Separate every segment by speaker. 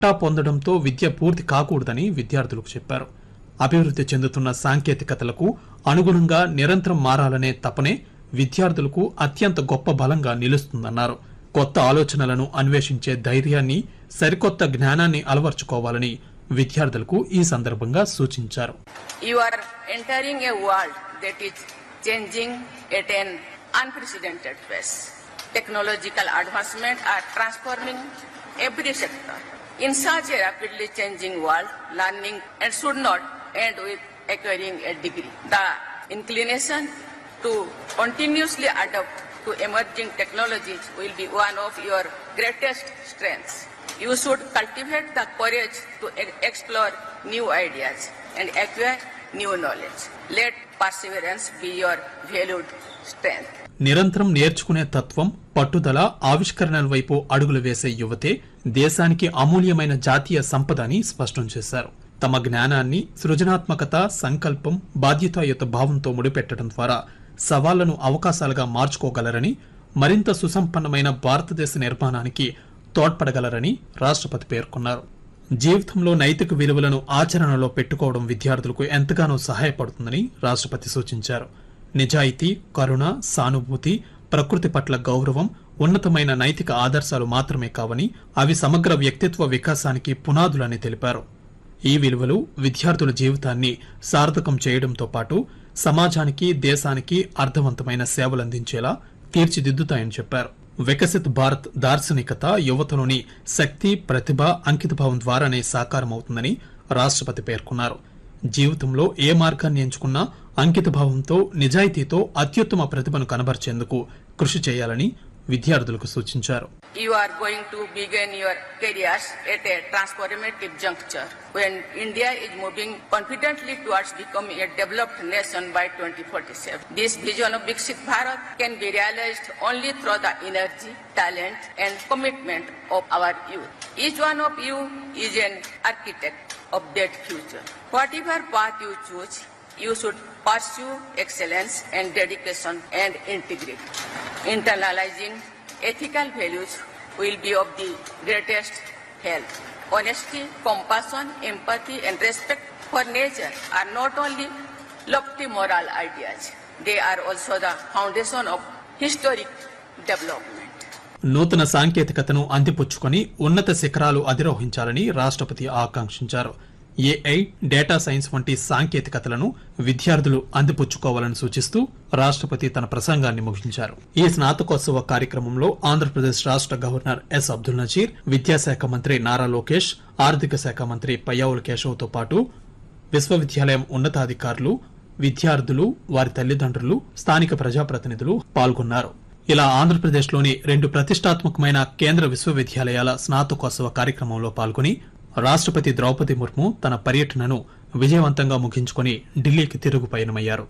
Speaker 1: పొందడంతో విద్య పూర్తి కాకూడదని విద్యార్థులకు చెప్పారు. అభివృద్ధి చెందుతున్న సాంకేతికతలకు అనుగుణంగా నిరంతరం మారాలనే తపనే విద్యార్థులకు అత్యంత గొప్ప బలంగా నిలుస్తుందన్నారు. కొత్త ఆలోచనలను అన్వేషించే ధైర్యాన్ని, సరికొత్త జ్ఞానాన్ని అలవర్చుకోవాలని విద్యార్థులకు ఈ సందర్భంగా సూచించారు.
Speaker 2: You are entering a world that is changing at an unprecedented pace. Technological advancements are transforming every sector. In such a rapidly changing world, learning and should not end with acquiring a degree. The inclination to continuously adapt to emerging technologies will be one of your greatest strengths. You should cultivate the courage to explore new ideas and acquire new knowledge. Let perseverance be your valued strength.
Speaker 1: నిరంతరం నేర్చుకునే తత్వం, పట్టుదల, ఆవిష్కరణల వైపు అడుగులు వేసే యువతే దేశానికి అమూల్యమైన జాతీయ సంపద అని స్పష్టం చేశారు. తమ జ్ఞానాన్ని సృజనాత్మకత, సంకల్పం, బాధ్యతాయుత భావంతో ముడిపెట్టడం ద్వారా సవాళ్లను అవకాశాలుగా మార్చుకోగలరని, మరింత సుసంపన్నమైన భారతదేశ నిర్మాణానికి తోడ్పడగలరని రాష్ట్రపతి పేర్కొన్నారు. జీవితంలో నైతిక విలువలను ఆచరణలో పెట్టుకోవడం విద్యార్థులకు ఎంతగానో సహాయపడుతుందని రాష్ట్రపతి సూచించారు. నిజాయితీ, కరుణ, సానుభూతి, ప్రకృతి పట్ల గౌరవం ఉన్నతమైన నైతిక ఆదర్శాలు మాత్రమే కావని, అవి సమగ్ర వ్యక్తిత్వ వికాసానికి పునాదులని తెలిపారు. ఈ విలువలు విద్యార్థుల జీవితాన్ని సార్థకం చేయడంతో పాటు సమాజానికి, దేశానికి అర్థవంతమైన సేవలందించేలా తీర్చిదిద్దుతాయని చెప్పారు. వికసిత్ భారత్ దార్శనికత యువతలోని శక్తి, ప్రతిభ, అంకితభావం ద్వారానే సాకారమవుతుందని రాష్ట్రపతి పేర్కొన్నారు. జీవితంలో ఏ మార్గాన్ని ఎంచుకున్నా అంకితభావంతో, నిజాయితీతో అత్యుత్తమ ప్రతిభను కనబర్చేందుకు కృషి చేయాలని విద్యార్థులకు సూచించారు.
Speaker 2: You are going to begin your careers at a transformative juncture when India is moving confidently towards becoming a developed nation by 2047. This vision of Viksit Bharat can be realized only through the energy, talent and commitment of our youth. Each one of you is an architect of that future. Whatever path you choose, you should pursue excellence and dedication and integrity. Internalizing ethical values will be of the greatest help. Honesty, compassion, empathy and respect for nature are not only lofty moral ideas, they are also the foundation of historic development.
Speaker 1: నూతన సాంకేతికతను అందిపుచ్చుకొని ఉన్నత శిఖరాలు అధిరోహించాలని రాష్ట్రపతి ఆకాంక్షించారు. AI, data science వంటి సాంకేతికతలను విద్యార్థులు అందిపుచ్చుకోవాలని సూచిస్తూ రాష్ట్రపతి తన ప్రసంగాన్ని ముగించారు. ఈ స్నాతకోత్సవ కార్యక్రమంలో ఆంధ్రప్రదేశ్ రాష్ట్ర గవర్నర్ ఎస్ అబ్దుల్ నజీర్, విద్యాశాఖ మంత్రి నారా లోకేష్, ఆర్థిక శాఖ మంత్రి పయ్యావుల కేశవ్తో పాటు విశ్వవిద్యాలయం ఉన్నతాధికారులు, విద్యార్థులు, వారి తల్లిదండ్రులు, స్థానిక ప్రజాప్రతినిధులు పాల్గొన్నారు. ఇలా ఆంధ్రప్రదేశ్లోని 2 ప్రతిష్టాత్మకమైన కేంద్ర విశ్వవిద్యాలయాల స్నాతకోత్సవ కార్యక్రమంలో పాల్గొని రాష్ట్రపతి ద్రౌపది ముర్ము తన పర్యటనను విజయవంతంగా ముగించుకుని ఢిల్లీకి తిరుగు పయనమయ్యారు.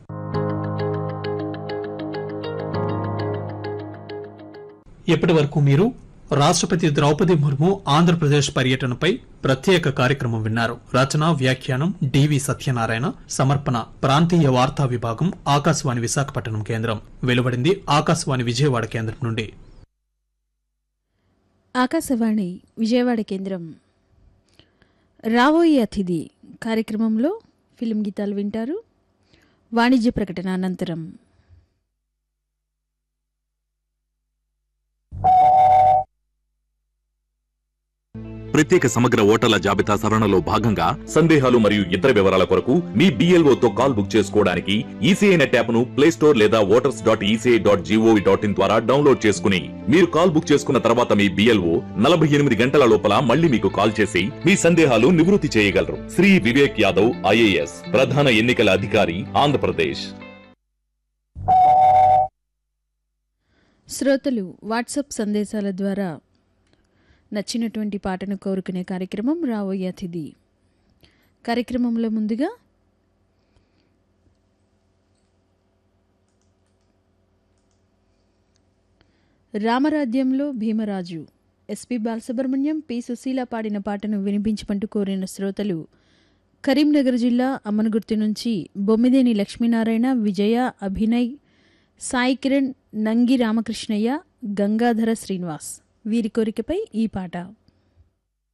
Speaker 1: ఇప్పటి వరకు మీరు రాష్ట్రపతి ద్రౌపది ముర్ము ఆంధ్రప్రదేశ్ పర్యటనపై ప్రత్యేక కార్యక్రమం విన్నారు. రచన, వ్యాఖ్యానం డివి సత్యనారాయణ, సమర్పణ ప్రాంతీయ వార్తా విభాగం, ఆకాశవాణి విశాఖపట్నం కేంద్రం. వెలువడింది ఆకాశవాణి విజయవాడ కేంద్రం నుండి.
Speaker 3: ఆకాశవాణి విజయవాడ కేంద్రం. రాబోయే అతిథి కార్యక్రమంలో ఫిలిం గీతాలు వింటారు. వాణిజ్య ప్రకటన అనంతరం
Speaker 4: ప్రత్యేక సమగ్ర ఓటర్ల జాబితా సవరణలో భాగంగా సందేహాలు మరియు ఇతర వివరాల కొరకు మీ BLO తో కాల్ బుక్ చేసుకోవడానికి ఈసీఐ నెట్ యాప్ ను ప్లే స్టోర్ లేదా voters.eci.gov.in ద్వారా డౌన్లోడ్ చేసుకుని మీరు కాల్ బుక్ చేసుకున్న తర్వాత మీ BLO 48 గంటల లోపల మళ్ళీ మీకు కాల్ చేసి మీ సందేహాలు నివృత్తి చేయగలరు. శ్రీ వివేక్ యాదవ్ IAS, ప్రధాన ఎన్నికల అధికారి, ఆంధ్రప్రదేశ్.
Speaker 3: శ్రోతలు వాట్సాప్ సందేశాల ద్వారా నచ్చినటువంటి పాటను కోరుకునే కార్యక్రమం రాబోయే అతిథి. కార్యక్రమంలో ముందుగా రామరాజ్యంలో భీమరాజు, ఎస్పి బాలసుబ్రహ్మణ్యం, పి సుశీల పాడిన పాటను వినిపించమంటూ కోరిన శ్రోతలు కరీంనగర్ జిల్లా అమ్మనగుర్తి నుంచి బొమ్మిదేని లక్ష్మీనారాయణ, విజయ, అభినయ్, సాయి కిరణ్, నంగి రామకృష్ణయ్య, గంగాధర శ్రీనివాస్. వీరి కోరికపై ఈ పాట.